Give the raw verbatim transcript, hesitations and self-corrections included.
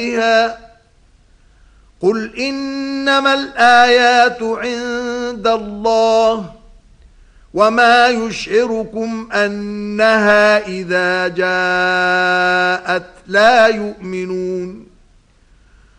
قل إنما الآيات عند الله وما يشعركم أنها إذا جاءت لا يؤمنون